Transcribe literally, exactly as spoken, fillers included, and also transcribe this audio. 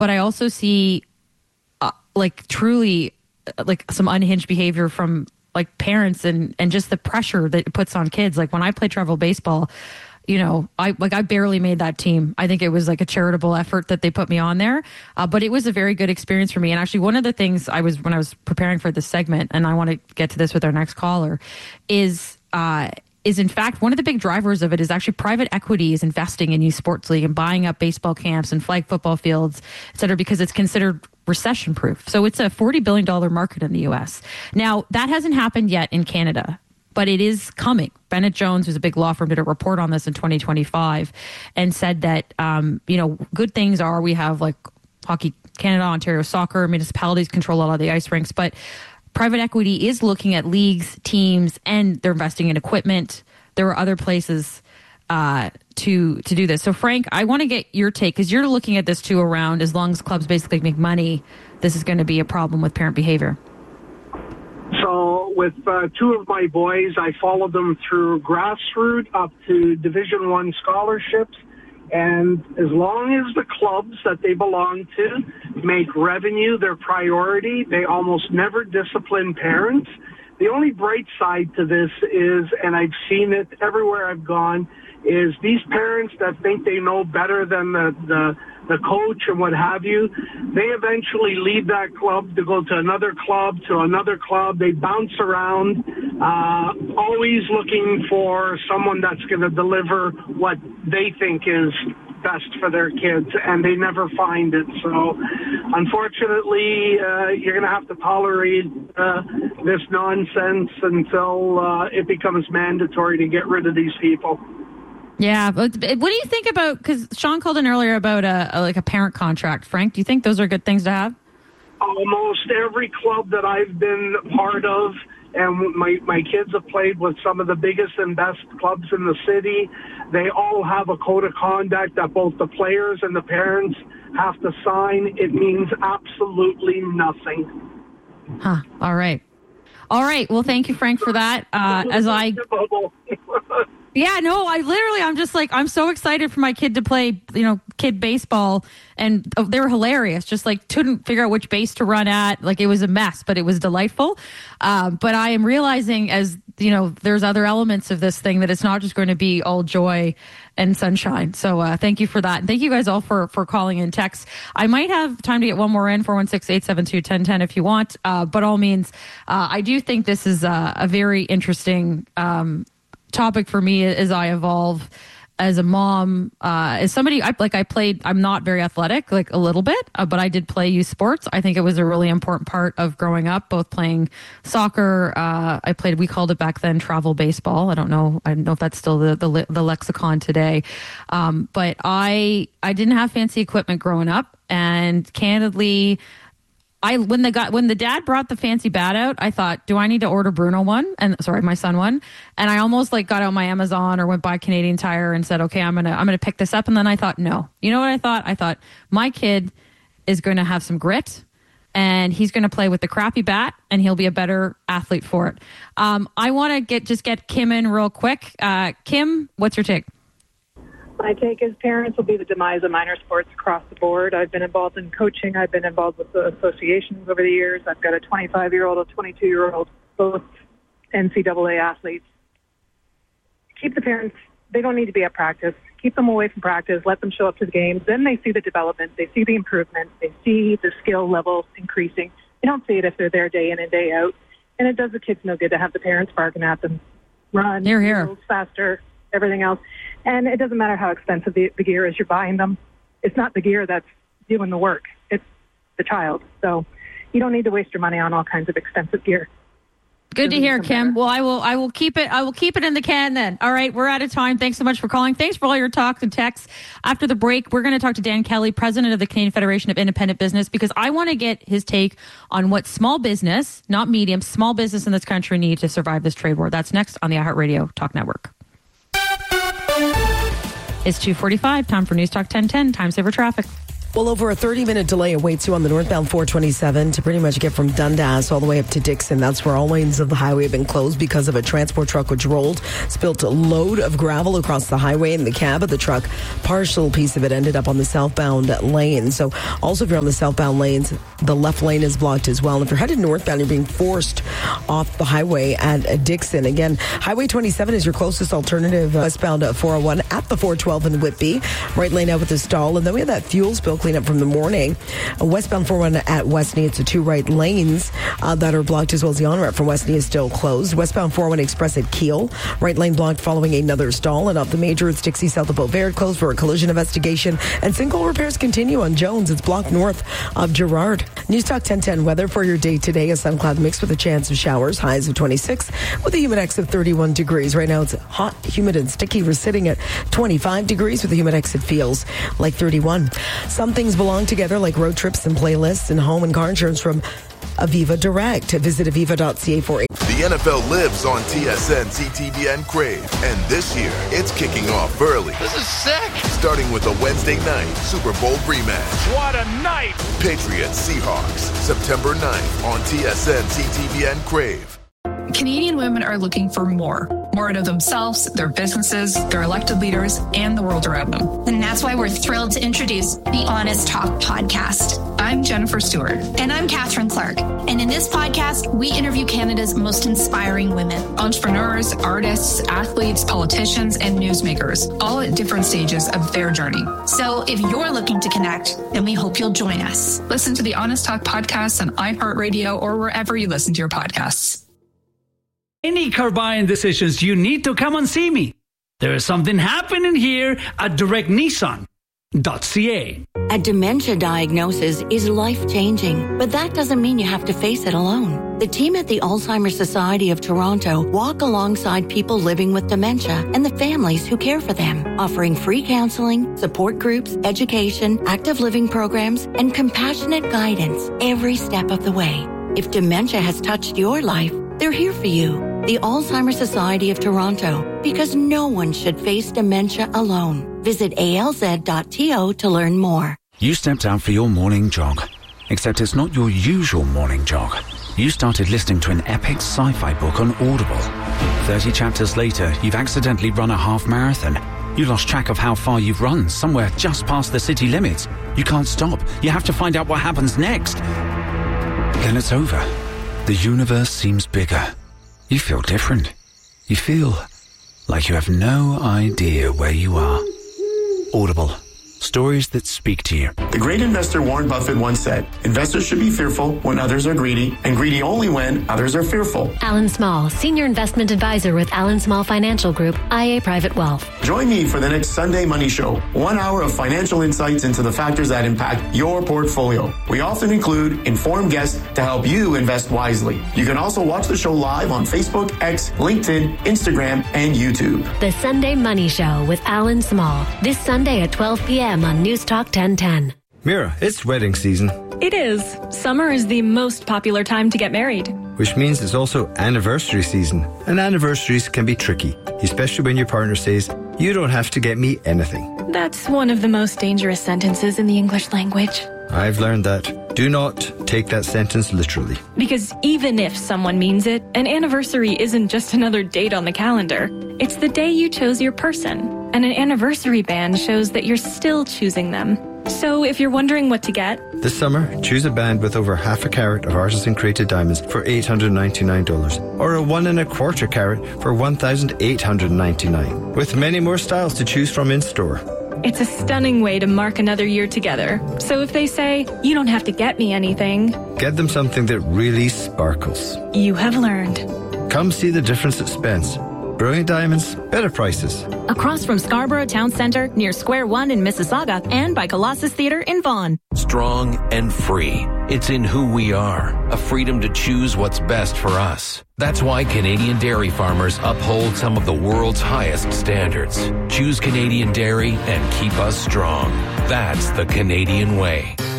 but I also see uh, like truly uh, like some unhinged behavior from like parents and, and just the pressure that it puts on kids. Like when I played travel baseball, you know, I like I barely made that team. I think it was like a charitable effort that they put me on there. Uh, but it was a very good experience for me. And actually one of the things I was, when I was preparing for this segment, and I want to get to this with our next caller, is, uh, is in fact one of the big drivers of it is actually private equity is investing in youth sports league and buying up baseball camps and flag football fields, et cetera, because it's considered recession proof. So it's a forty billion dollars market in the U S. Now, that hasn't happened yet in Canada, but it is coming. Bennett Jones, who's a big law firm, did a report on this in twenty twenty-five and said that, um, you know, good things are we have like Hockey Canada, Ontario Soccer, municipalities control a lot of the ice rinks, but private equity is looking at leagues, teams, and they're investing in equipment. There are other places uh, to to do this. So, Frank, I want to get your take because you're looking at this too around as long as clubs basically make money, this is going to be a problem with parent behavior. So with uh, two of my boys, I followed them through grassroots up to Division One scholarships. And as long as the clubs that they belong to make revenue their priority, they almost never discipline parents. The only bright side to this is, and I've seen it everywhere I've gone, is these parents that think they know better than the, the, the coach and what have you, they eventually leave that club to go to another club, to another club. They bounce around, uh, always looking for someone that's going to deliver what they think is best for their kids, and they never find it. So, unfortunately, uh, you're going to have to tolerate uh, this nonsense until uh, it becomes mandatory to get rid of these people. Yeah, but what do you think about, because Sean called in earlier about a, a like a parent contract. Frank, do you think those are good things to have? Almost every club that I've been part of, and my, my kids have played with some of the biggest and best clubs in the city, they all have a code of conduct that both the players and the parents have to sign. It means absolutely nothing. Huh. All right. All right. Well, thank you, Frank, for that. Uh, as I... Yeah, no, I literally, I'm just like, I'm so excited for my kid to play, you know, kid baseball. And oh, they were hilarious. Just like couldn't figure out which base to run at. Like it was a mess, but it was delightful. Um, but I am realizing as, you know, there's other elements of this thing that it's not just going to be all joy and sunshine. So uh, thank you for that. And thank you guys all for, for calling in text. I might have time to get one more in, four one six, eight seven two, one zero one zero if you want. Uh, but all means, uh, I do think this is a, a very interesting um topic for me as I evolve as a mom, uh, as somebody, I like I played, I'm not very athletic, like a little bit, uh, but I did play youth sports. I think it was a really important part of growing up, both playing soccer. Uh, I played, we called it back then travel baseball. I don't know. I don't know if that's still the, the, the lexicon today. Um, but I, I didn't have fancy equipment growing up, and candidly, I when the guy when the dad brought the fancy bat out, I thought, do I need to order Bruno one? And sorry, my son one. And I almost like got out my Amazon or went by Canadian Tire and said, okay, I'm gonna I'm gonna pick this up. And then I thought, no. You know what I thought? I thought my kid is going to have some grit, and he's going to play with the crappy bat, and he'll be a better athlete for it. Um, I want to get just get Kim in real quick. Uh, Kim, what's your take? My take is parents will be the demise of minor sports across the board. I've been involved in coaching. I've been involved with the associations over the years. I've got a twenty-five-year-old, a twenty-two-year-old, both N C double A athletes. Keep the parents, they don't need to be at practice. Keep them away from practice. Let them show up to the games. Then they see the development. They see the improvement. They see the skill level increasing. They don't see it if they're there day in and day out. And it does the kids no good to have the parents barking at them. Run, here, here. faster, everything else. And it doesn't matter how expensive the, the gear is you're buying them. It's not the gear that's doing the work. It's the child. So you don't need to waste your money on all kinds of expensive gear. Good to hear, Kim. Better. Well, I will I will keep it I will keep it in the can then. All right, we're out of time. Thanks so much for calling. Thanks for all your talks and texts. After the break, we're going to talk to Dan Kelly, president of the Canadian Federation of Independent Business, because I want to get his take on what small business, not medium, small business in this country need to survive this trade war. That's next on the iHeartRadio Talk Network. It's two forty-five. Time for News Talk ten ten. Time saver traffic. Well, over a thirty-minute delay awaits you on the northbound four twenty-seven to pretty much get from Dundas all the way up to Dixon. That's where all lanes of the highway have been closed because of a transport truck which rolled, spilt a load of gravel across the highway, and the cab of the truck, partial piece of it ended up on the southbound lane. So also if you're on the southbound lanes, the left lane is blocked as well. And if you're headed northbound, you're being forced off the highway at Dixon. Again, Highway twenty-seven is your closest alternative, westbound four oh one at the four twelve in Whitby. Right lane out with a stall. And then we have that fuel spill cleanup from the morning. Uh, westbound four oh one at Westney, it's the two right lanes uh, that are blocked, as well as the on-ramp from Westney is still closed. Westbound four oh one Express at Kiel, right lane blocked following another stall. And off the major, it's Dixie south of Beauvert, closed for a collision investigation. And single repairs continue on Jones. It's blocked north of Gerrard. News Talk ten ten weather for your day today. A sun cloud mix with a chance of showers. Highs of twenty-six with a humidex of thirty-one degrees. Right now it's hot, humid, and sticky. We're sitting at twenty-five degrees with a humidex. It feels like thirty-one. Some things belong together, like road trips and playlists and home and car insurance from Aviva Direct. Visit aviva dot c a for it. The N F L lives on T S N C T V N Crave, and this year it's kicking off early. This is sick. Starting with a Wednesday night Super Bowl rematch. What a night! Patriots Seahawks, September ninth on T S N C T V N Crave. Canadian women are looking for more. More out of themselves, their businesses, their elected leaders, and the world around them. And that's why we're thrilled to introduce the Honest Talk podcast. I'm Jennifer Stewart. And I'm Catherine Clark. And in this podcast, we interview Canada's most inspiring women. Entrepreneurs, artists, athletes, politicians, and newsmakers, all at different stages of their journey. So if you're looking to connect, then we hope you'll join us. Listen to the Honest Talk podcast on iHeartRadio or wherever you listen to your podcasts. Any car buying decisions, you need to come and see me. There is something happening here at direct nissan dot c a. A dementia diagnosis is life-changing, but that doesn't mean you have to face it alone. The team at the Alzheimer's Society of Toronto walk alongside people living with dementia and the families who care for them, offering free counseling, support groups, education, active living programs, and compassionate guidance every step of the way. If dementia has touched your life, they're here for you. The Alzheimer's Society of Toronto, because no one should face dementia alone. Visit A L Z dot T O to learn more. You stepped out for your morning jog, except it's not your usual morning jog. You started listening to an epic sci-fi book on Audible. thirty chapters later, you've accidentally run a half marathon. You lost track of how far you've run, somewhere just past the city limits. You can't stop. You have to find out what happens next. Then it's over. The universe seems bigger. You feel different. You feel like you have no idea where you are. Audible. Stories that speak to you. The great investor Warren Buffett once said, investors should be fearful when others are greedy, and greedy only when others are fearful. Alan Small, Senior Investment Advisor with Alan Small Financial Group, I A Private Wealth. Join me for the next Sunday Money Show. One hour of financial insights into the factors that impact your portfolio. We often include informed guests to help you invest wisely. You can also watch the show live on Facebook, X, LinkedIn, Instagram, and YouTube. The Sunday Money Show with Alan Small. This Sunday at twelve p.m. on News Talk ten ten. Mira, it's wedding season. It is. Summer is the most popular time to get married. Which means it's also anniversary season. And anniversaries can be tricky, especially when your partner says, you don't have to get me anything. That's one of the most dangerous sentences in the English language. I've learned that. Do not take that sentence literally. Because even if someone means it, an anniversary isn't just another date on the calendar. It's the day you chose your person. And an anniversary band shows that you're still choosing them. So if you're wondering what to get... This summer, choose a band with over half a carat of artisan-created diamonds for eight hundred ninety-nine dollars. Or a one and a quarter carat for one thousand eight hundred ninety-nine dollars. With many more styles to choose from in-store. It's a stunning way to mark another year together. So if they say, you don't have to get me anything... Get them something that really sparkles. You have learned. Come see the difference at Spence. Brilliant diamonds, better prices. Across from Scarborough Town Centre, near Square One in Mississauga, and by Colossus Theatre in Vaughan. Strong and free. It's in who we are. A freedom to choose what's best for us. That's why Canadian dairy farmers uphold some of the world's highest standards. Choose Canadian dairy and keep us strong. That's the Canadian way.